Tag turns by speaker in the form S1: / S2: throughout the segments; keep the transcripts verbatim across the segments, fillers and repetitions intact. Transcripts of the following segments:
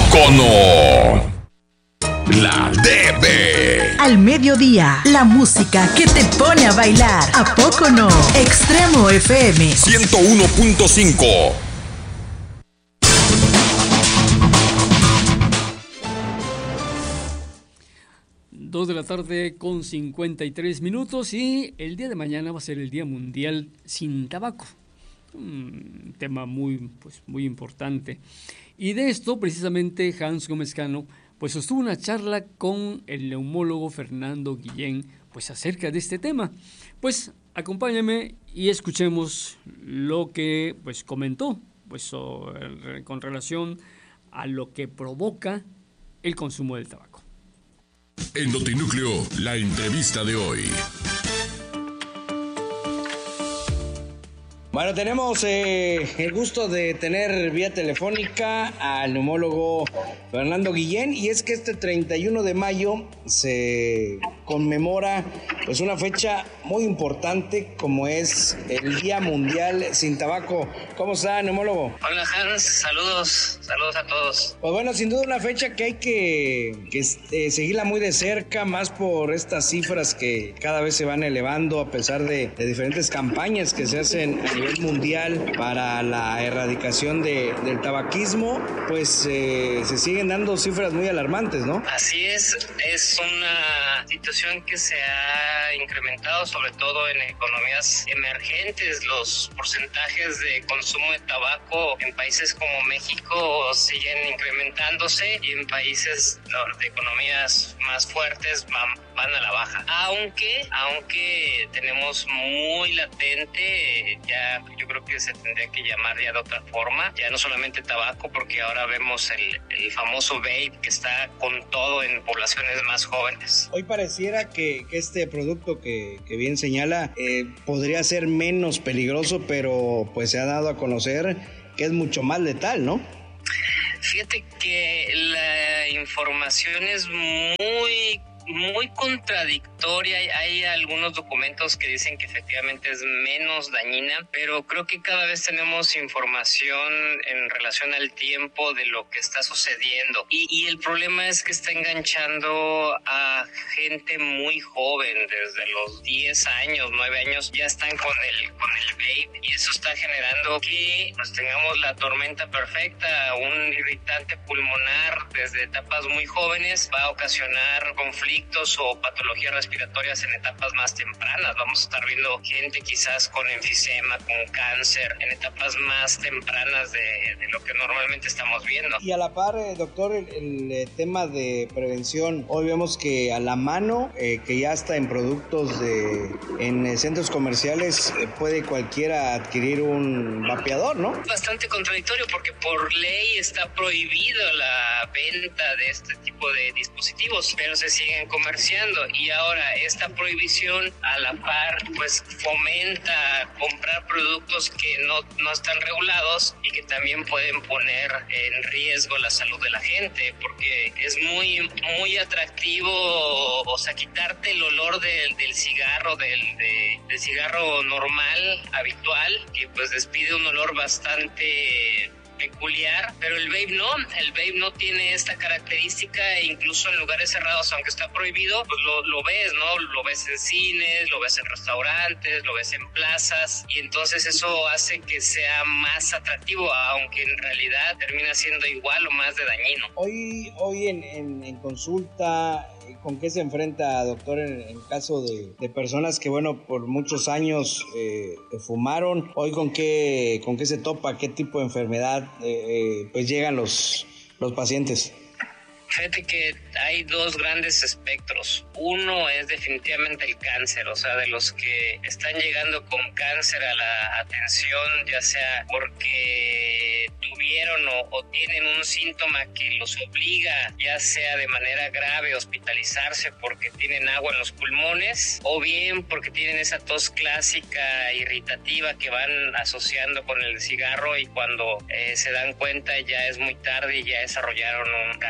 S1: poco no? La Debe.
S2: Al mediodía, la música que te pone a bailar. ¿A poco no? Extremo F M
S1: ciento uno punto cinco.
S3: Dos de la tarde con cincuenta y tres minutos y el día de mañana va a ser el Día Mundial sin Tabaco. Un tema muy, pues, muy importante. Y de esto, precisamente, Hans Gómez Cano pues sostuvo una charla con el neumólogo Fernando Guillén, pues acerca de este tema. Pues acompáñame y escuchemos lo que pues comentó, pues so, con relación a lo que provoca el consumo del tabaco.
S1: En Notinúcleo, la entrevista de hoy.
S4: Bueno, tenemos eh, el gusto de tener vía telefónica al neumólogo Fernando Guillén, y es que este treinta y uno de mayo se conmemora pues una fecha muy importante como es el Día Mundial sin Tabaco. ¿Cómo está, neumólogo?
S5: Hola, Hans, saludos, saludos a todos.
S4: Pues bueno, sin duda una fecha que hay que, que eh, seguirla muy de cerca, más por estas cifras que cada vez se van elevando a pesar de, de diferentes campañas que se hacen a nivel mundial para la erradicación de, del tabaquismo. Pues eh, se siguen dando cifras muy alarmantes, ¿no?
S5: Así es, es una situación que se ha incrementado sobre todo en economías emergentes. Los porcentajes de consumo de tabaco en países como México siguen incrementándose y en países de economías más fuertes van, van a la baja. Aunque, aunque tenemos muy latente, ya yo creo que se tendría que llamar ya de otra forma, ya no solamente tabaco, porque ahora vemos el, el famoso vape que está con todo en poblaciones más jóvenes.
S4: Hoy pareciera que, que este producto que, que bien señala eh, podría ser menos peligroso, pero pues se ha dado a conocer que es mucho más letal, ¿no?
S5: Fíjate que la información es muy muy contradictoria. Hay algunos documentos que dicen que efectivamente es menos dañina, pero creo que cada vez tenemos información en relación al tiempo de lo que está sucediendo. Y, y el problema es que está enganchando a gente muy joven, desde los diez años, nueve años, ya están con el, con el vape, y eso está generando que pues, tengamos la tormenta perfecta. Un irritante pulmonar desde etapas muy jóvenes va a ocasionar conflictos o patologías respiratorias en etapas más tempranas. Vamos a estar viendo gente quizás con enfisema, con cáncer, en etapas más tempranas de, de lo que normalmente estamos viendo.
S4: Y a la par, eh, doctor, el, el, el tema de prevención, hoy vemos que a la mano, eh, que ya está en productos de, en eh, centros comerciales, eh, puede cualquiera adquirir un vapeador, ¿no?
S5: Bastante contradictorio, porque por ley está prohibido la venta de este tipo de dispositivos, pero se siguen comerciando, y ahora esta prohibición a la par pues fomenta comprar productos que no, no están regulados y que también pueden poner en riesgo la salud de la gente, porque es muy muy atractivo, o sea, quitarte el olor del, del cigarro del, de, del cigarro normal, habitual, que pues despide un olor bastante peculiar, pero el vape no, el vape no tiene esta característica, e incluso en lugares cerrados, aunque está prohibido, pues lo, lo ves, ¿no? Lo ves en cines, lo ves en restaurantes, lo ves en plazas, y entonces eso hace que sea más atractivo, aunque en realidad termina siendo igual o más de dañino.
S4: Hoy, hoy en, en, en consulta, ¿con qué se enfrenta, doctor, en el caso de, de personas que, bueno, por muchos años eh, fumaron? Hoy, ¿con qué, con qué se topa? ¿Qué tipo de enfermedad eh, eh, pues llegan los, los pacientes?
S5: Fíjate que hay dos grandes espectros. Uno es definitivamente el cáncer, o sea, de los que están llegando con cáncer a la atención, ya sea porque tuvieron o, o tienen un síntoma que los obliga, ya sea de manera grave, a hospitalizarse porque tienen agua en los pulmones, o bien porque tienen esa tos clásica irritativa que van asociando con el cigarro, y cuando eh, se dan cuenta ya es muy tarde y ya desarrollaron un cáncer, ¿no?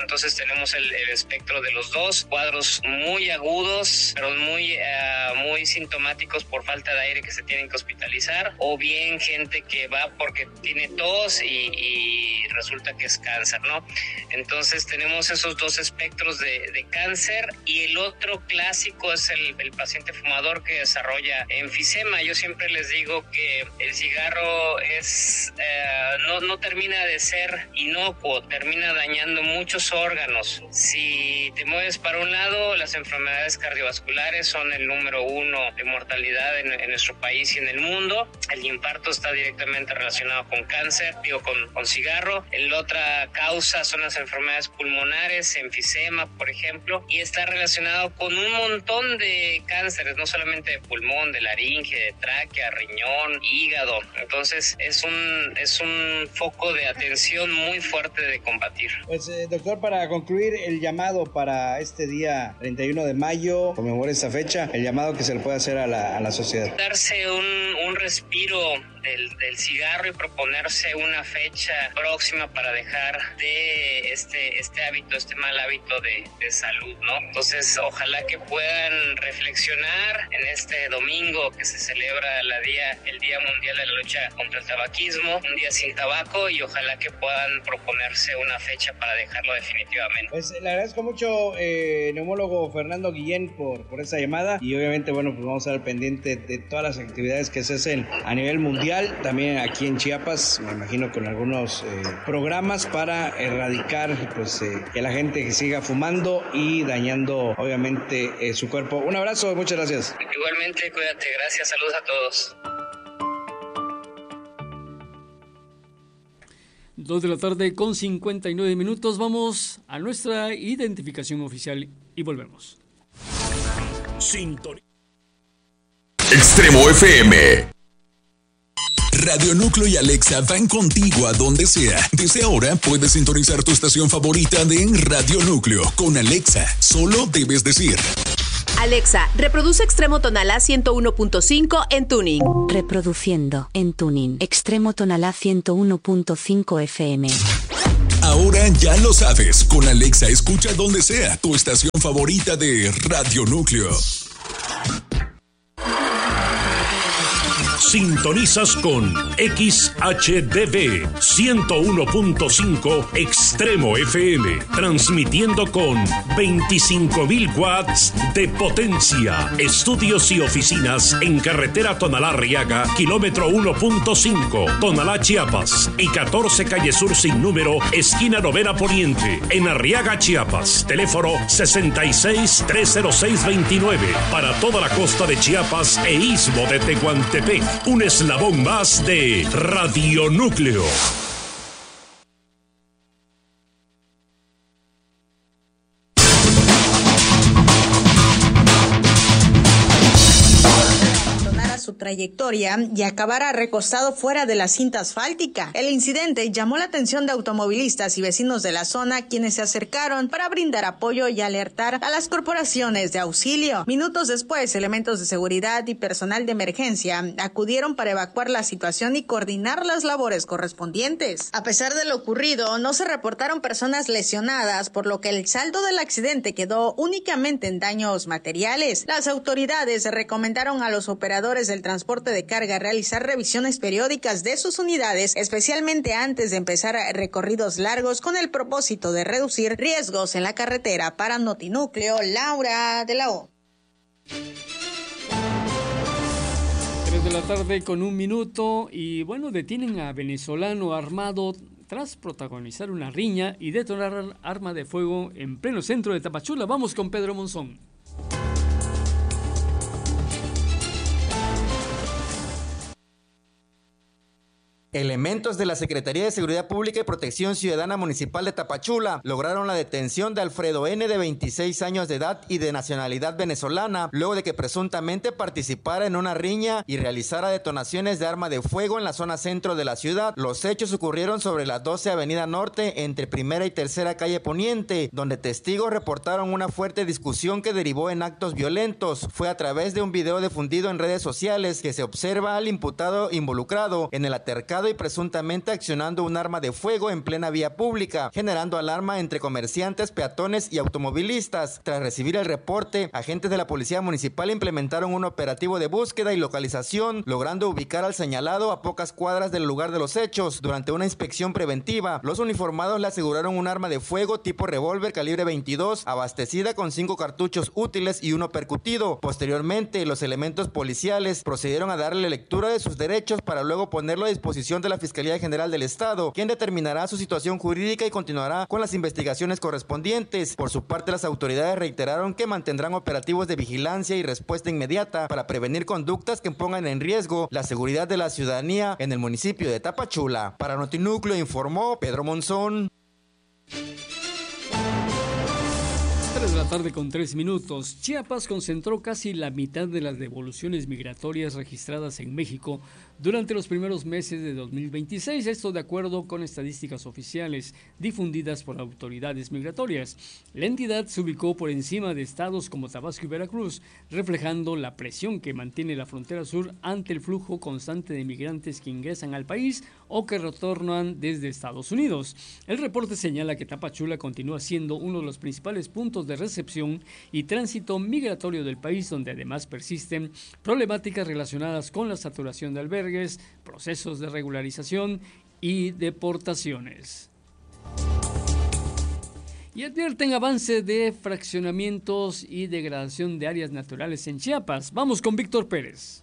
S5: Entonces tenemos el, el espectro de los dos, cuadros muy agudos, pero muy, uh, muy sintomáticos por falta de aire que se tienen que hospitalizar, o bien gente que va porque tiene tos y, y resulta que es cáncer, ¿no? Entonces tenemos esos dos espectros de, de cáncer, y el otro clásico es el, el paciente fumador que desarrolla enfisema. Yo siempre les digo que el cigarro es eh, no, no termina de ser inocuo, termina dañando muchos órganos. Si te mueves para un lado, las enfermedades cardiovasculares son el número uno de mortalidad en, en nuestro país y en el mundo. El infarto está directamente relacionado con cáncer, digo con, con cigarro. La otra causa son las enfermedades pulmonares, enfisema, por ejemplo, y está relacionado con un montón de cánceres, no solamente de pulmón, de laringe, de tráquea, riñón, hígado. Entonces es un, es un foco de atención muy fuerte de combatir.
S4: Pues eh, doctor, para concluir, el llamado para este día treinta y uno de mayo, conmemora esta fecha, el llamado que se le puede hacer a la, a la sociedad.
S5: Darse un, un respiro del, del cigarro y proponerse una fecha próxima para dejar de este, este hábito, este mal hábito de, de salud, ¿no? Entonces, ojalá que puedan reflexionar en este domingo que se celebra la día, el Día Mundial de la Lucha contra el Tabaquismo, un día sin tabaco, y ojalá que puedan proponerse una fecha para dejarlo definitivamente.
S4: Pues le agradezco mucho, eh, neumólogo Fernando Guillén, por, por esa llamada, y obviamente, bueno, pues vamos a estar pendiente de todas las actividades que se hacen a nivel mundial, también aquí en Chiapas, me imagino con algunos eh, programas para erradicar, pues, eh, que la gente siga fumando y dañando, obviamente, eh, su cuerpo. Un abrazo, muchas gracias.
S5: Igualmente, cuídate, gracias, saludos a todos.
S3: Dos de la tarde con cincuenta y nueve minutos. Vamos a nuestra identificación oficial y volvemos.
S1: Sintonía. Extremo F M. Radio Núcleo y Alexa van contigo a donde sea. Desde ahora puedes sintonizar tu estación favorita de Radio Núcleo. Con Alexa, solo debes decir:
S6: Alexa, reproduce Extremo Tonalá ciento uno punto cinco en tuning.
S7: Reproduciendo en tuning. Extremo Tonalá ciento uno punto cinco F M.
S1: Ahora ya lo sabes. Con Alexa escucha donde sea tu estación favorita de Radio Núcleo.
S8: Sintonizas con X H D V ciento uno punto cinco Extremo F M, transmitiendo con veinticinco mil watts de potencia. Estudios y oficinas en carretera Tonalá-Arriaga, kilómetro uno punto cinco, Tonalá, Chiapas, y catorce calle Sur sin número, esquina Novena Poniente, en Arriaga, Chiapas. Teléfono sesenta y seis, trescientos seis, veintinueve, para toda la costa de Chiapas e istmo de Tehuantepec. Un eslabón más de Radio Núcleo.
S9: Su trayectoria y acabara recostado fuera de la cinta asfáltica. El incidente llamó la atención de automovilistas y vecinos de la zona, quienes se acercaron para brindar apoyo y alertar a las corporaciones de auxilio. Minutos después, elementos de seguridad y personal de emergencia acudieron para evacuar la situación y coordinar las labores correspondientes. A pesar de lo ocurrido, no se reportaron personas lesionadas, por lo que el saldo del accidente quedó únicamente en daños materiales. Las autoridades recomendaron a los operadores del transporte de carga realizar revisiones periódicas de sus unidades, especialmente antes de empezar recorridos largos, con el propósito de reducir riesgos en la carretera. Para Notinúcleo, Laura de la O.
S3: Tres de la tarde con un minuto y bueno, detienen a venezolano armado tras protagonizar una riña y detonar arma de fuego en pleno centro de Tapachula. Vamos con Pedro Monzón.
S10: Elementos de la Secretaría de Seguridad Pública y Protección Ciudadana Municipal de Tapachula lograron la detención de Alfredo N., de veintiséis años de edad y de nacionalidad venezolana, luego de que presuntamente participara en una riña y realizara detonaciones de arma de fuego en la zona centro de la ciudad. Los hechos ocurrieron sobre la doce Avenida Norte, entre Primera y Tercera Calle Poniente, donde testigos reportaron una fuerte discusión que derivó en actos violentos. Fue a través de un video difundido en redes sociales que se observa al imputado involucrado en el altercado disparado y presuntamente accionando un arma de fuego en plena vía pública, generando alarma entre comerciantes, peatones y automovilistas. Tras recibir el reporte, agentes de la Policía Municipal implementaron un operativo de búsqueda y localización, logrando ubicar al señalado a pocas cuadras del lugar de los hechos. Durante una inspección preventiva, los uniformados le aseguraron un arma de fuego tipo revólver calibre veintidós, abastecida con cinco cartuchos útiles y uno percutido. Posteriormente, los elementos policiales procedieron a darle lectura de sus derechos para luego ponerlo a disposición de la Fiscalía General del Estado, quien determinará su situación jurídica y continuará con las investigaciones correspondientes. Por su parte, las autoridades reiteraron que mantendrán operativos de vigilancia y respuesta inmediata para prevenir conductas que pongan en riesgo la seguridad de la ciudadanía en el municipio de Tapachula. Para Notinúcleo informó Pedro Monzón.
S3: tres de la tarde con tres minutos. Chiapas concentró casi la mitad de las devoluciones migratorias registradas en México durante los primeros meses de dos mil veintiséis, esto de acuerdo con estadísticas oficiales difundidas por autoridades migratorias. La entidad se ubicó por encima de estados como Tabasco y Veracruz, reflejando la presión que mantiene la frontera sur ante el flujo constante de migrantes que ingresan al país o que retornan desde Estados Unidos. El reporte señala que Tapachula continúa siendo uno de los principales puntos de recepción y tránsito migratorio del país, donde además persisten problemáticas relacionadas con la saturación de albergues, procesos de regularización y deportaciones. Y advierten avance de fraccionamientos y degradación de áreas naturales en Chiapas. Vamos con Víctor Pérez.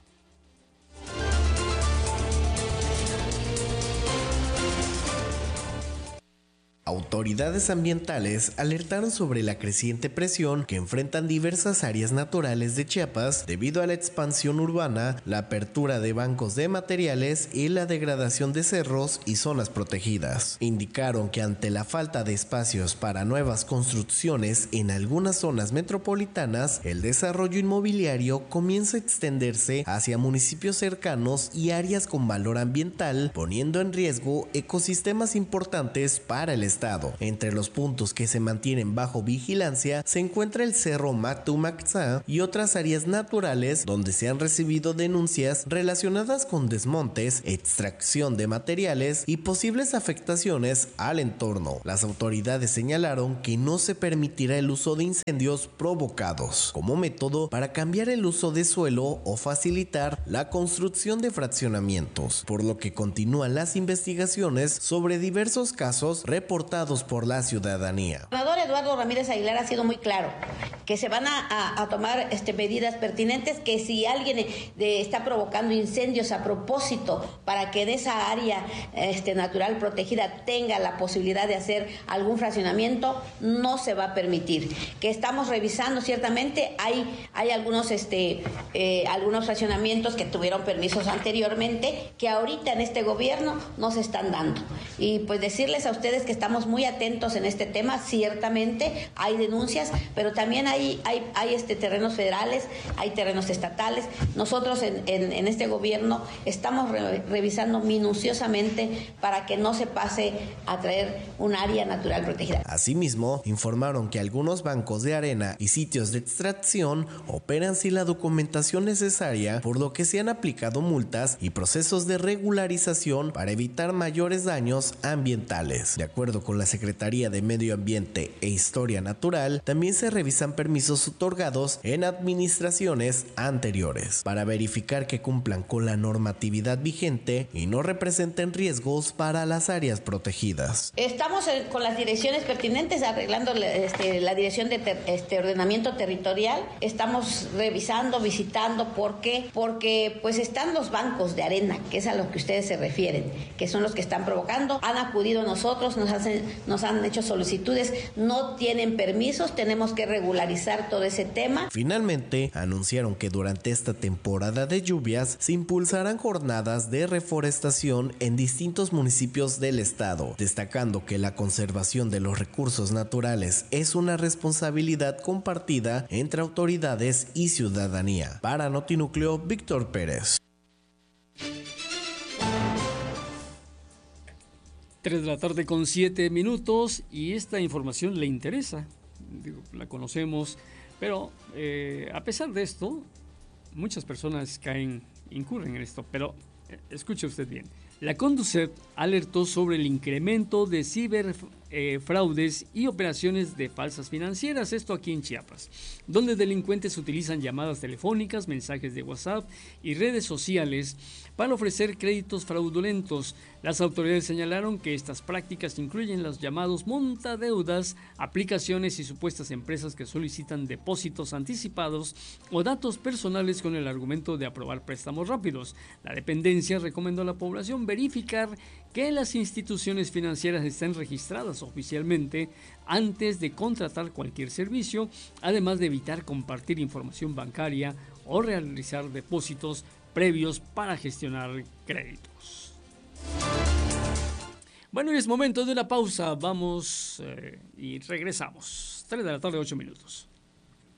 S11: Autoridades ambientales alertaron sobre la creciente presión que enfrentan diversas áreas naturales de Chiapas debido a la expansión urbana, la apertura de bancos de materiales y la degradación de cerros y zonas protegidas. Indicaron que ante la falta de espacios para nuevas construcciones en algunas zonas metropolitanas, el desarrollo inmobiliario comienza a extenderse hacia municipios cercanos y áreas con valor ambiental, poniendo en riesgo ecosistemas importantes para el estado. Entre los puntos que se mantienen bajo vigilancia se encuentra el Cerro Matumaxá y otras áreas naturales donde se han recibido denuncias relacionadas con desmontes, extracción de materiales y posibles afectaciones al entorno. Las autoridades señalaron que no se permitirá el uso de incendios provocados como método para cambiar el uso de suelo o facilitar la construcción de fraccionamientos, por lo que continúan las investigaciones sobre diversos casos reportados por la ciudadanía.
S12: El gobernador Eduardo Ramírez Aguilar ha sido muy claro que se van a, a, a tomar este, medidas pertinentes, que si alguien de, está provocando incendios a propósito para que en esa área este, natural protegida tenga la posibilidad de hacer algún fraccionamiento, no se va a permitir. Que estamos revisando, ciertamente hay, hay algunos, este, eh, algunos fraccionamientos que tuvieron permisos anteriormente que ahorita en este gobierno no se están dando. Y pues decirles a ustedes que estamos muy atentos en este tema. Ciertamente hay denuncias, pero también hay, hay, hay este, terrenos federales, hay terrenos estatales. Nosotros en, en, en este gobierno estamos re, revisando minuciosamente para que no se pase a traer un área natural protegida.
S11: Asimismo, informaron que algunos bancos de arena y sitios de extracción operan sin la documentación necesaria, por lo que se han aplicado multas y procesos de regularización para evitar mayores daños ambientales. De acuerdo con la Secretaría de Medio Ambiente e Historia Natural, también se revisan permisos otorgados en administraciones anteriores para verificar que cumplan con la normatividad vigente y no representen riesgos para las áreas protegidas.
S12: Estamos eh, con las direcciones pertinentes arreglando este, la dirección de ter, este, ordenamiento territorial. Estamos revisando, visitando. ¿Por qué? Porque pues están los bancos de arena, que es a lo que ustedes se refieren, que son los que están provocando. Han acudido a nosotros, nos hacen nos han hecho solicitudes, no tienen permisos, tenemos que regularizar todo ese tema.
S11: Finalmente, anunciaron que durante esta temporada de lluvias se impulsarán jornadas de reforestación en distintos municipios del estado, destacando que la conservación de los recursos naturales es una responsabilidad compartida entre autoridades y ciudadanía. Para Notinúcleo, Víctor Pérez.
S3: tres de la tarde con siete minutos y esta información le interesa, digo, la conocemos, pero eh, a pesar de esto, muchas personas caen, incurren en esto, pero eh, escuche usted bien. La Conducef alertó sobre el incremento de ciberfraudes eh, y operaciones de falsas financieras, esto aquí en Chiapas, donde delincuentes utilizan llamadas telefónicas, mensajes de WhatsApp y redes sociales para ofrecer créditos fraudulentos. Las autoridades señalaron que estas prácticas incluyen los llamados montadeudas, aplicaciones y supuestas empresas que solicitan depósitos anticipados o datos personales con el argumento de aprobar préstamos rápidos. La dependencia recomendó a la población verificar que las instituciones financieras estén registradas oficialmente antes de contratar cualquier servicio, además de evitar compartir información bancaria o realizar depósitos previos para gestionar créditos. Bueno, y es momento de una pausa. Vamos eh, y regresamos. tres de la tarde, ocho minutos.